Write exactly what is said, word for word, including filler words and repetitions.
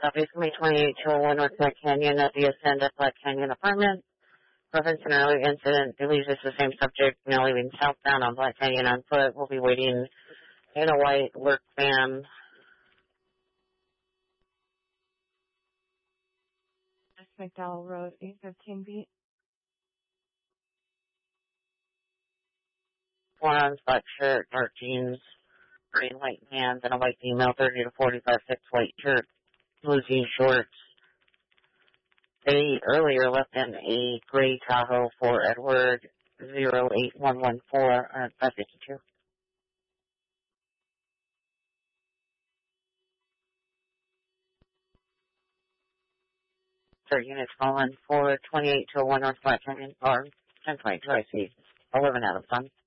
Southeast from twenty-eight two oh one North Black Canyon at the Ascend at Black Canyon Apartment. Reference an earlier incident. Believes it's the same subject now leaving southbound on Black Canyon on foot. We'll be waiting in a white work van. McDowell Road, eight fifteen B. Blonde, black shirt, dark jeans, green white pants, and a white female, thirty to forty-five, six white shirt, blue jean shorts. They earlier left in a gray Tahoe for Edward zero eight one one four at five fifty-two. Third unit's calling for twenty-eight two oh one North Black Canyon, or ten twenty-two, I see. eleven out of ten.